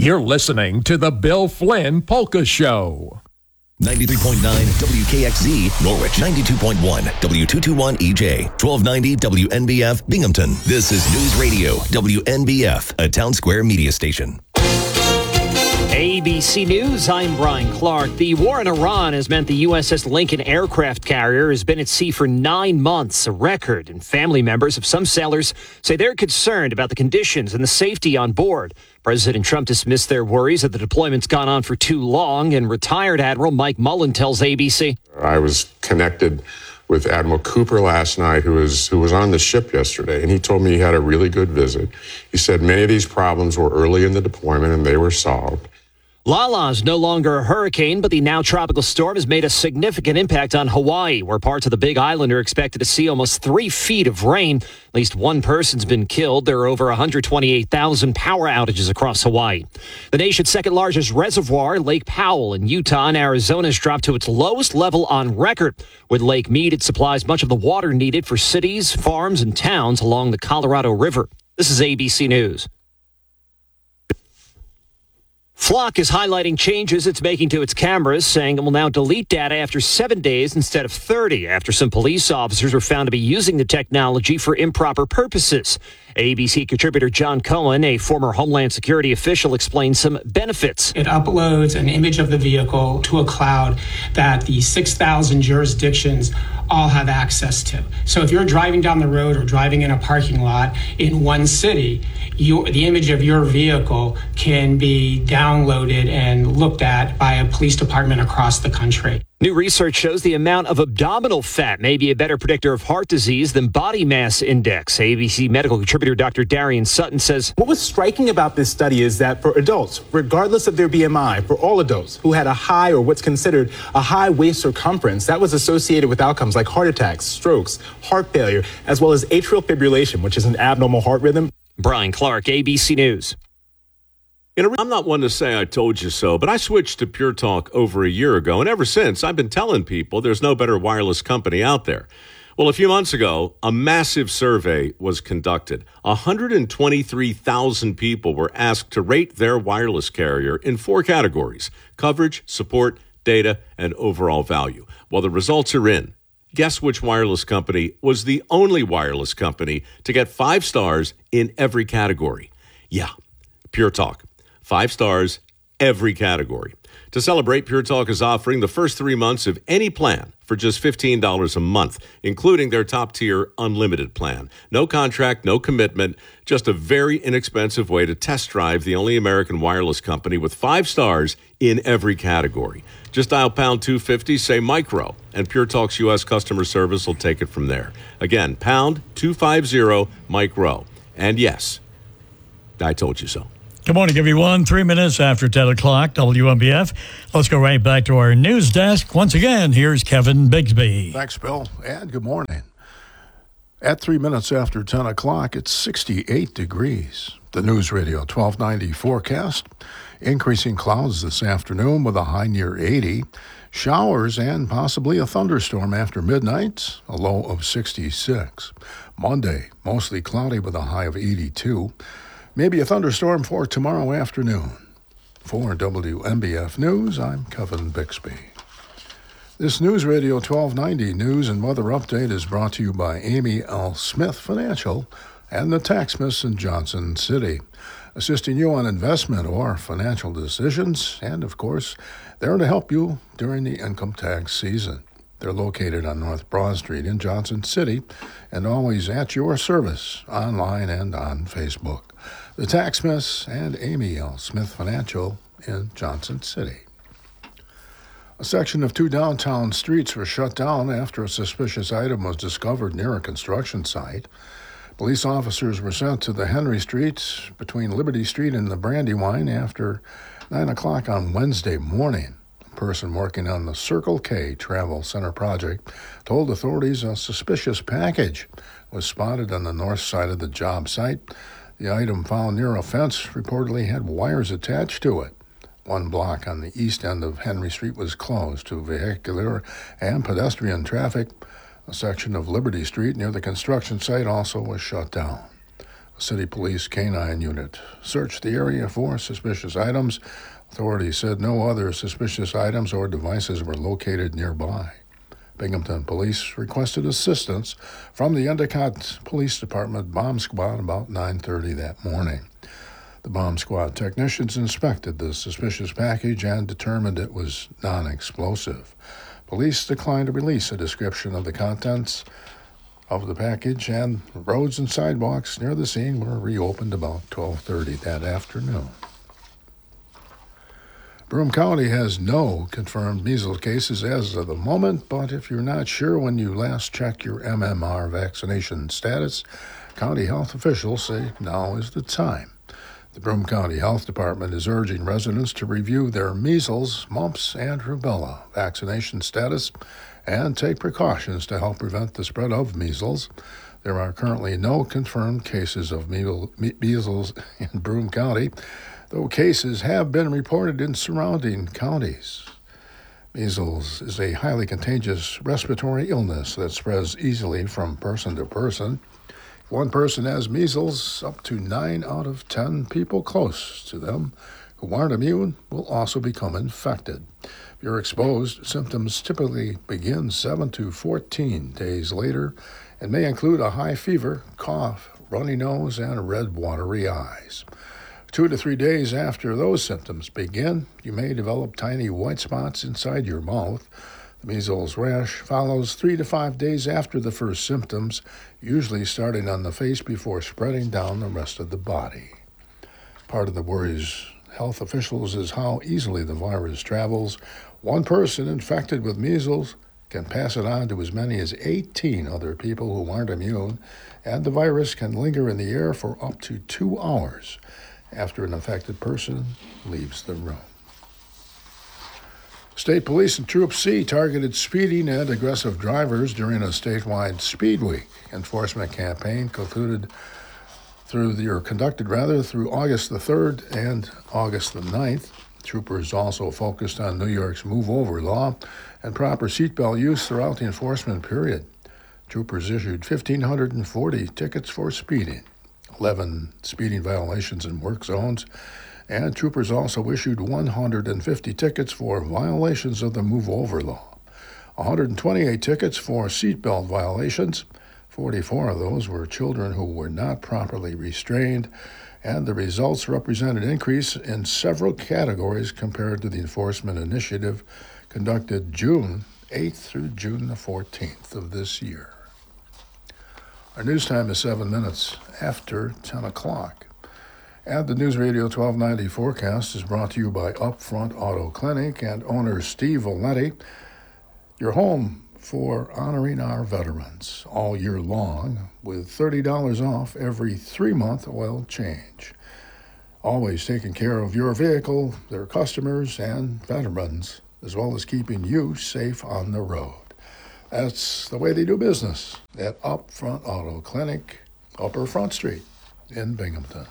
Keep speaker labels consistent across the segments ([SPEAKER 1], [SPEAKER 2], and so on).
[SPEAKER 1] You're listening to the Bill Flynn Polka Show.
[SPEAKER 2] 93.9 WKXZ, Norwich. 92.1 W221 EJ. 1290 WNBF, Binghamton. This is News Radio, WNBF, a Town Square media station.
[SPEAKER 3] ABC News, I'm Brian Clark. The war in Iran has meant the USS Lincoln aircraft carrier has been at sea for 9 months, a record. And family members of some sailors say they're concerned about the conditions and the safety on board. President Trump dismissed their worries that the deployment's gone on for too long, and retired Admiral Mike Mullen tells ABC.
[SPEAKER 4] I was connected with Admiral Cooper last night, who was on the ship yesterday, and he told me he had a really good visit. He said many of these problems were early in the deployment and they were solved.
[SPEAKER 3] Lala's no longer a hurricane, but the now tropical storm has made a significant impact on Hawaii, where parts of the Big Island are expected to see almost 3 feet of rain. At least one person's been killed. There are over 128,000 power outages across Hawaii. The nation's second largest reservoir, Lake Powell in Utah and Arizona, has dropped to its lowest level on record. With Lake Mead, it supplies much of the water needed for cities, farms, and towns along the Colorado River. This is ABC News. Flock is highlighting changes it's making to its cameras, saying it will now delete data after 7 days instead of 30, after some police officers were found to be using the technology for improper purposes. ABC contributor John Cohen, a former Homeland Security official, explains some benefits.
[SPEAKER 5] It uploads an image of the vehicle to a cloud that the 6,000 jurisdictions all have access to. So if you're driving down the road or driving in a parking lot in one city, the image of your vehicle can be downloaded and looked at by a police department across the country.
[SPEAKER 3] New research shows the amount of abdominal fat may be a better predictor of heart disease than body mass index. ABC medical contributor Dr. Darian Sutton says,
[SPEAKER 6] what was striking about this study is that for adults, regardless of their BMI, for all adults who had a high or what's considered a high waist circumference, that was associated with outcomes like heart attacks, strokes, heart failure, as well as atrial fibrillation, which is an abnormal heart rhythm.
[SPEAKER 3] Brian Clark, ABC News.
[SPEAKER 7] I'm not one to say I told you so, but I switched to Pure Talk over a year ago, and ever since, I've been telling people there's no better wireless company out there. Well, a few months ago, a massive survey was conducted. 123,000 people were asked to rate their wireless carrier in 4 categories: coverage, support, data, and overall value. Well, the results are in. Guess which wireless company was the only wireless company to get 5 stars in every category? Yeah, Pure Talk. 5 stars, every category. To celebrate, Pure Talk is offering the first 3 months of any plan for just $15 a month, including their top-tier unlimited plan. No contract, no commitment, just a very inexpensive way to test drive the only American wireless company with 5 stars in every category. Just dial pound 250, say micro, and Pure Talk's U.S. customer service will take it from there. Again, pound 250 micro. And yes, I told you so.
[SPEAKER 8] Good morning, everyone. 3 minutes after 10 o'clock, WNBF. Let's go right back to our news desk. Once again, here's Kevin Bigsby.
[SPEAKER 9] Thanks, Bill, and good morning. At 3 minutes after 10 o'clock, it's 68 degrees. The News Radio 1290 forecast. Increasing clouds this afternoon with a high near 80. Showers and possibly a thunderstorm after midnight, a low of 66. Monday, mostly cloudy with a high of 82. Maybe a thunderstorm for tomorrow afternoon. For WNBF News, I'm Kevin Bixby. This News Radio 1290 News and Weather Update is brought to you by Amy L. Smith Financial and the Taxmas in Johnson City, assisting you on investment or financial decisions, and, of course, they're to help you during the income tax season. They're located on North Broad Street in Johnson City and always at your service, online and on Facebook. The Taxmas and Amy L. Smith Financial in Johnson City. A section of 2 downtown streets was shut down after a suspicious item was discovered near a construction site. Police officers were sent to the Henry Street between Liberty Street and the Brandywine after 9 o'clock on Wednesday morning. A person working on the Circle K Travel Center project told authorities a suspicious package was spotted on the north side of the job site. The item found near a fence reportedly had wires attached to it. 1 block on the east end of Henry Street was closed to vehicular and pedestrian traffic. A section of Liberty Street near the construction site also was shut down. A City Police Canine Unit searched the area for suspicious items. Authorities said no other suspicious items or devices were located nearby. Binghamton Police requested assistance from the Endicott Police Department bomb squad about 9:30 that morning. The bomb squad technicians inspected the suspicious package and determined it was non-explosive. Police declined to release a description of the contents of the package, and roads and sidewalks near the scene were reopened about 12:30 that afternoon. Broome County has no confirmed measles cases as of the moment, but if you're not sure when you last checked your MMR vaccination status, county health officials say now is the time. The Broome County Health Department is urging residents to review their measles, mumps, and rubella vaccination status and take precautions to help prevent the spread of measles. There are currently no confirmed cases of measles in Broome County, though cases have been reported in surrounding counties. Measles is a highly contagious respiratory illness that spreads easily from person to person. If one person has measles, up to 9 out of 10 people close to them who aren't immune will also become infected. If you're exposed, symptoms typically begin 7 to 14 days later and may include a high fever, cough, runny nose, and red watery eyes. 2 to 3 days after those symptoms begin, you may develop tiny white spots inside your mouth. The measles rash follows 3 to 5 days after the first symptoms, usually starting on the face before spreading down the rest of the body. Part of the worries health officials is how easily the virus travels. One person infected with measles can pass it on to as many as 18 other people who aren't immune, and the virus can linger in the air for up to 2 hours after an affected person leaves the room. State Police and Troop C targeted speeding and aggressive drivers during a statewide Speed Week enforcement campaign conducted through August the 3rd and August the 9th. Troopers also focused on New York's Move Over law and proper seatbelt use throughout the enforcement period. Troopers issued 1,540 tickets for speeding, 11 speeding violations in work zones, and troopers also issued 150 tickets for violations of the Move Over law, 128 tickets for seatbelt violations. 44 of those were children who were not properly restrained, and the results represent an increase in several categories compared to the enforcement initiative conducted June 8th through June the 14th of this year. Our news time is 7 minutes after 10 o'clock. And the News Radio 1290 forecast is brought to you by Upfront Auto Clinic and owner Steve Valenti. Your home for honoring our veterans all year long with $30 off every 3-month oil change. Always taking care of your vehicle, their customers, and veterans, as well as keeping you safe on the road. That's the way they do business at Upfront Auto Clinic, Upper Front Street in Binghamton.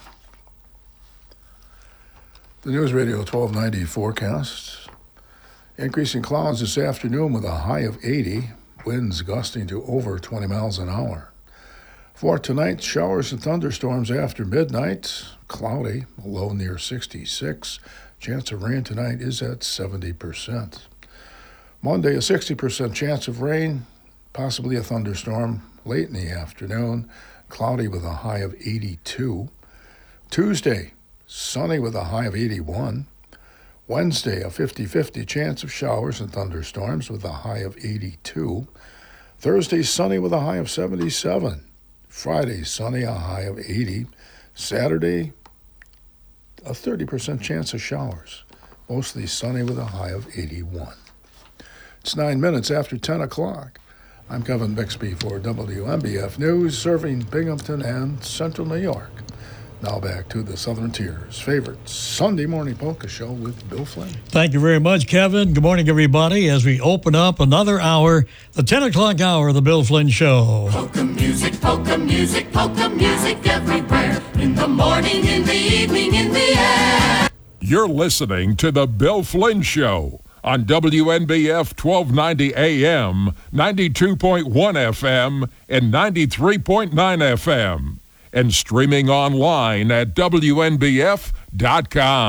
[SPEAKER 9] The News Radio 1290 forecast. Increasing clouds this afternoon with a high of 80, winds gusting to over 20 miles an hour. For tonight, showers and thunderstorms after midnight, cloudy, a low near 66. Chance of rain tonight is at 70%. Monday, a 60% chance of rain, possibly a thunderstorm late in the afternoon, cloudy with a high of 82. Tuesday, sunny with a high of 81. Wednesday, a 50-50 chance of showers and thunderstorms with a high of 82. Thursday, sunny with a high of 77. Friday, sunny, a high of 80. Saturday, a 30% chance of showers, mostly sunny with a high of 81. It's 9 minutes after 10 o'clock. I'm Kevin Bixby for WNBF News, serving Binghamton and Central New York. Now back to the Southern Tier's favorite Sunday morning polka show with Bill Flynn.
[SPEAKER 8] Thank you very much, Kevin. Good morning, everybody, as we open up another hour, the 10 o'clock hour of the Bill Flynn Show.
[SPEAKER 10] Polka music, polka music, polka music everywhere. In the morning, in the evening, in the air.
[SPEAKER 1] You're listening to the Bill Flynn Show on WNBF 1290 AM, 92.1 FM, and 93.9 FM. and streaming online at WNBF.com.